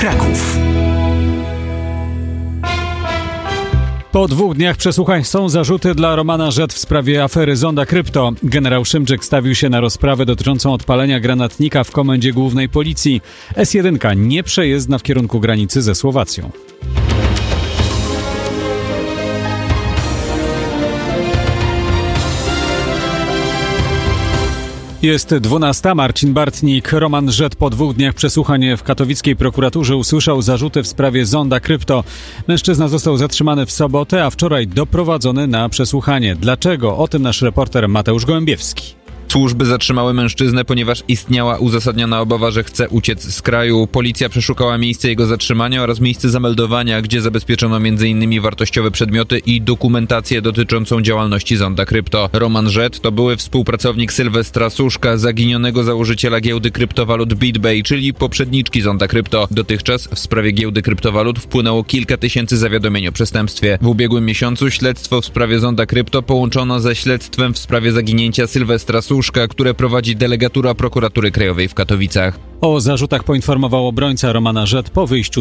Kraków. Po 2 dniach przesłuchań są zarzuty dla Romana Rzet w sprawie afery Zonda Krypto. Generał Szymczyk stawił się na rozprawę dotyczącą odpalenia granatnika w Komendzie Głównej Policji. S1 nieprzejezdna w kierunku granicy ze Słowacją. Jest 12. Marcin Bartnik. Roman Rzet po 2 dniach przesłuchań w katowickiej prokuraturze usłyszał zarzuty w sprawie Zonda Krypto. Mężczyzna został zatrzymany w sobotę, a wczoraj doprowadzony na przesłuchanie. Dlaczego? O tym nasz reporter Mateusz Gołębiewski. Służby zatrzymały mężczyznę, ponieważ istniała uzasadniona obawa, że chce uciec z kraju. Policja przeszukała miejsce jego zatrzymania oraz miejsce zameldowania, gdzie zabezpieczono m.in. wartościowe przedmioty i dokumentację dotyczącą działalności Zonda Krypto. Roman Rzet to były współpracownik Sylwestra Suszka, zaginionego założyciela giełdy kryptowalut BitBay, czyli poprzedniczki Zonda Krypto. Dotychczas w sprawie giełdy kryptowalut wpłynęło kilka tysięcy zawiadomień o przestępstwie. W ubiegłym miesiącu śledztwo w sprawie Zonda Krypto połączono ze śledztwem w sprawie zaginięcia Sylwestra Suszka, które prowadzi delegatura Prokuratury Krajowej w Katowicach. O zarzutach poinformował obrońca Romana Rzet po wyjściu